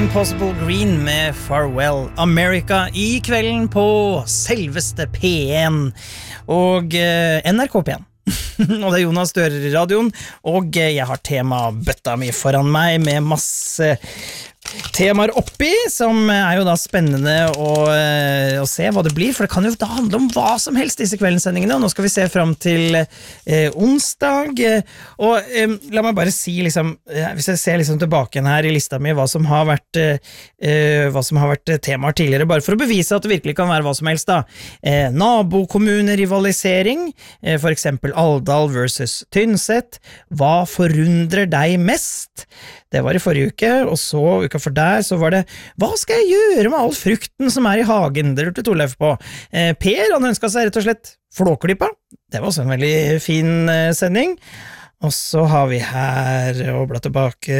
Impossible Green med Farewell America I kvelden på selveste P1 og NRK P1. Og det Jonas Dører I radioen, og jeg har tema bøtta mi foran meg med masse temaer oppi, som jo da spennende å se hva det blir, for det kan jo da handle om hva som helst disse kveldensendingene, og nå skal vi se frem til onsdag, og la meg bare si, liksom, hvis jeg ser liksom tilbake her I lista mi, hva som har vært temaer tidligere, bare for å bevise at det virkelig kan være hva som helst da. Nabokommunerivalisering, for eksempel Alvdal versus Tynset, hva forundrer deg mest? Det var I forrige uke, og så uka for der så var det hva skal jeg gjøre med all frukten som I hagen? Det lurte Torleif på. Per, han ønsket seg rett og slett flåklippa. Det var også en veldig fin sending. Og så har vi her og bla tilbake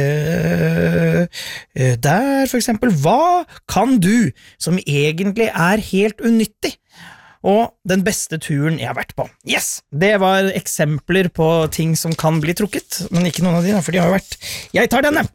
der for eksempel. Hva kan du som egentlig helt unyttig? Og den beste turen jeg har vært på. Yes! Det var eksempler på ting som kan bli trukket, men ikke noen av de, for de har jo vært jeg tar denne!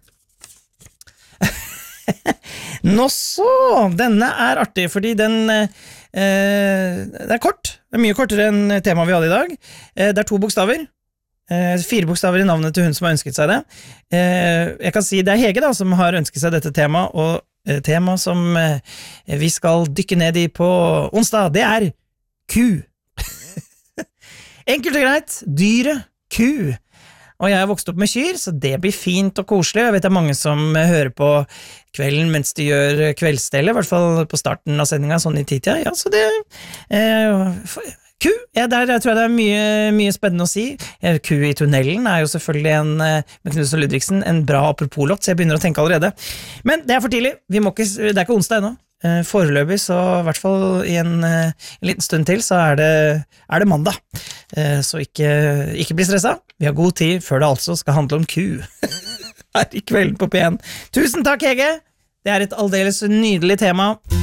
Nå så, denne artig, fordi den det kort, det mye kortere enn temaet vi hadde I dag. Det 2 bokstaver, 4 bokstaver I navnet til hun som har ønsket seg det. Jeg kan si det Hege da, som har ønsket seg dette temaet, og tema som vi skal dykke ned I på onsdag, det ku. Enkelt og greit, dyret ku. Og jeg har vokst opp med kyr, så det blir fint og koselig. Jeg vet det mange som hører på kvelden mens de gjør kveldsstellet, I hvert fall på starten av sendingen, sånn I tidtida. Ja, så det... ku, ja, der tror jeg det mye spennende å si. Ku I tunnelen jo selvfølgelig med Knudsen og Ludvigsen, en bra apropos-låt, så jeg begynner å tenke allerede. Men det for tidlig, det ikke onsdag ennå. Foreløpig, så I hvert fall I en liten stund til, så det mandag. Så ikke bli stresset. Vi har god tid før det altså skal handle om ku. Her I kvelden på P1. Tusen takk, Hege! Det et aldeles nydelig tema.